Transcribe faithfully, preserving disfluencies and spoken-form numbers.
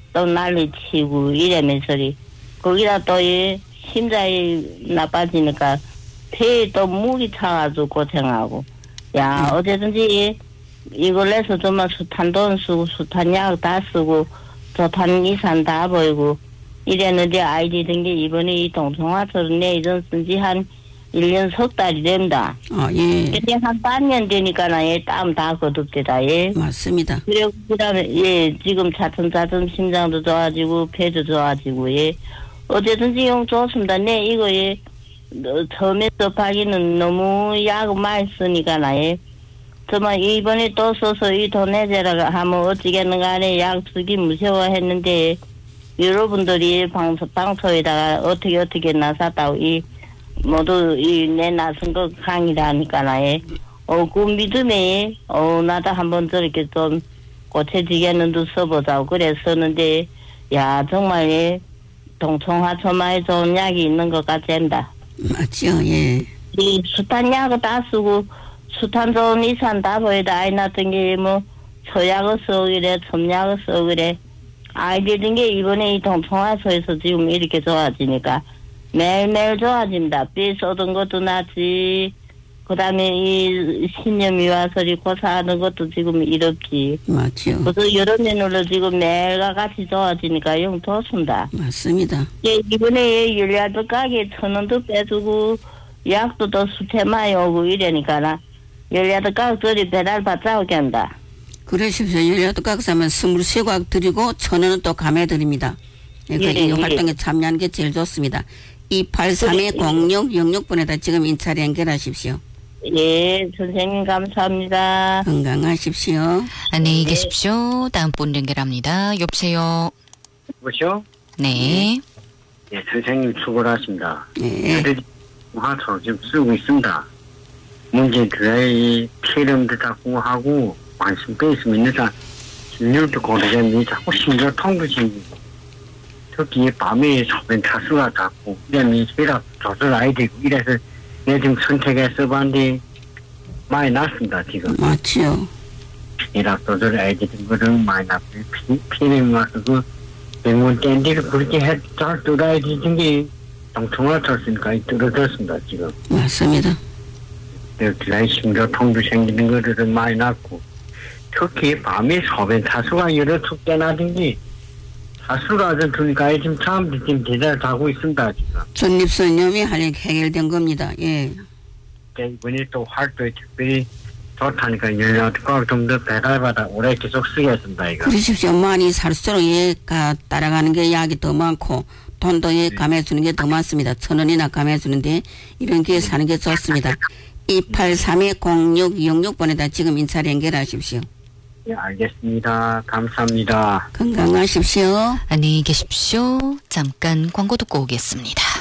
또 난리치고 이러면서리 거기다 또 이 심장이 나빠지니까 폐에 또 무기 차가지고 고생하고 야 어제든지 이걸 내서 정말 숱한 돈 쓰고 숱한 약 다 쓰고 좋다는 이산 다 보이고 이랬는데 아이디 된 게 이번에 이 동성화처럼 내 이전 쓴지 한 일 년 석 달이 된다. 아, 예. 근데 한 반년 되니까 예, 땀 다 거듭대다. 예. 맞습니다. 그리고 그다음에 예, 지금 차츰차츰 심장도 좋아지고 폐도 좋아지고 예. 어쨌든지 용 좋습니다. 네 이거 예. 처음에 접하기는 너무 약 많이 쓰니까 나예. 정말 이번에 또 써서 이 돈 내재라 하면 어찌겠는가 안에 약 쓰기 무서워했는데 여러분들이 방송 방송에다가 어떻게 어떻게 나섰다고 이 모두 이 내 나선 거 강의라니까 나예. 어 그 믿음에 어 나도 한번 저렇게 좀 고쳐지겠는데 써보자고 그랬었는데 야 정말 예 동청하초마에 좋은 약이 있는 것 같습니다. 맞죠, 예. 이 숱한 약을 다 쓰고 숱한 좋은 이산 다 보이다 아이 낳던 게 뭐 서약을 써 그래 첨약을 써 그래 아이들 든 게 이번에 이 동청화소에서 지금 이렇게 좋아지니까 매일매일 좋아집니다. 삐 쏘던 것도 낫지 그 다음에 이 신념이 와서리 고사하는 것도 지금 이렇지. 맞죠. 그래서 여러 면으로 지금 매일과 같이 좋아지니까 영 좋습니다. 맞습니다. 예, 이번에 열야도 가게 천 원도 빼주고 약도 또 수태마이 오고 이러니까 열야도 가게 배달 받자고 한다. 그러십시오. 열야도 가게 사면 스물세 곽 드리고 천 원은 또 감해드립니다. 예, 그 예, 이 예. 활동에 참여하는 게 제일 좋습니다. 이팔삼 공육 영육 번에다 지금 인차례 연결하십시오. 예, 선생님 감사합니다. 건강하십시오. 안녕히 계십시오. 다음 분 연결합니다. 여보세요. 여보세요? 네. 예, 선생님 수고하십니다. 네. 화초 지금 쓰고 있습니다. 문제들의 피렴도 자꾸 하고 관심도 있으면 있는데 진료도 고르겠니 자꾸 심장 통도 생기고 특히 밤에 소변 차수가 자꾸 이러면 혈압 조절해야 되고 이래서 내가 지금 선택해서 봤는데 많이 났습니다 지금. 맞죠. 혈압 조절해야 되는 거는 많이 났고요. 피렴이 와서 그 병원 땐데를 그렇게 해, 잘 뚫어야 되는 게 동청화 쳤으니까 떨어졌습니다 지금. 맞습니다. 그래 심장통도 생기는 거들은 많이 났고 특히 밤에 소변 차수가 여러 축제 나든지 차수가 좀 그러니까 지금 사람들이 지금 대단히 하고 있습니다 지금. 전립선염이 해결된 겁니다. 예. 이번에 또 활동이 특별히 좋다니까 연락도 좀 더 배달받아 오래 계속 쓰겠습니다 이거. 그러십시오. 많이 살수록 예, 가, 따라가는 게 약이 더 많고 돈도 예, 감해주는 게 더 많습니다. 천 원이나 감해주는데 이런 게 사는 게 좋습니다. 이팔삼 공육 영육 번에다 지금 인차례 연결하십시오. 네, 알겠습니다. 감사합니다. 건강하십시오. 안녕히 계십시오. 잠깐 광고 듣고 오겠습니다.